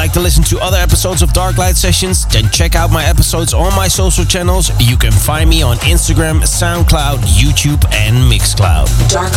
like to listen to other episodes of Darklight Sessions, then check out my episodes on my social channels. You can find me on Instagram, SoundCloud, YouTube and Mixcloud. Dark